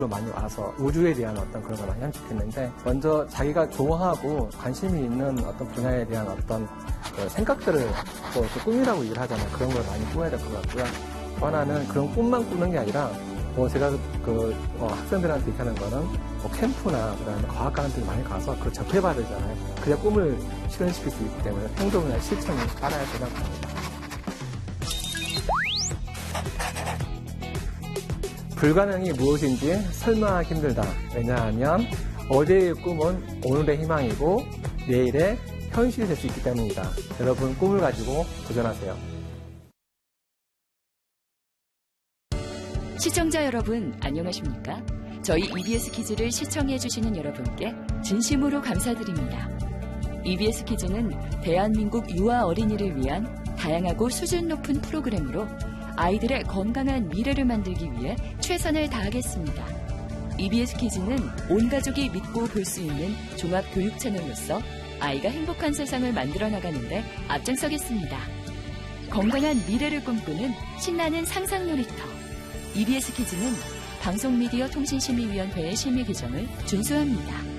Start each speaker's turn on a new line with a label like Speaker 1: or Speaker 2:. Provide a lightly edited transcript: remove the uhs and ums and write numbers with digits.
Speaker 1: 많이 와서 우주에 대한 어떤 그런 걸 많이 함축했는데, 먼저 자기가 좋아하고 관심이 있는 어떤 분야에 대한 어떤 그 생각들을 또 꿈이라고 얘기를 하잖아요. 그런 걸 많이 꾸며야 될 것 같고요. 또 하나는 그런 꿈만 꾸는 게 아니라 제가 학생들한테 얘기하는 거는 캠프나 그다음에 과학관 등에 많이 가서 그걸 접해봐야 되잖아요. 그래야 꿈을 실현시킬 수 있기 때문에 행동이나 실천이 따라야 생각합니다. 불가능이 무엇인지 설명하기 힘들다. 왜냐하면 어제의 꿈은 오늘의 희망이고 내일의 현실이 될 수 있기 때문입니다. 여러분, 꿈을 가지고 도전하세요.
Speaker 2: 시청자 여러분, 안녕하십니까? 저희 EBS 퀴즈를 시청해주시는 여러분께 진심으로 감사드립니다. EBS 퀴즈는 대한민국 유아 어린이를 위한 다양하고 수준 높은 프로그램으로 아이들의 건강한 미래를 만들기 위해 최선을 다하겠습니다. EBS 퀴즈는 온 가족이 믿고 볼 수 있는 종합 교육 채널로서 아이가 행복한 세상을 만들어 나가는데 앞장서겠습니다. 건강한 미래를 꿈꾸는 신나는 상상 놀이터. EBS 퀴즈는 방송미디어 통신심의위원회의 심의 규정을 준수합니다.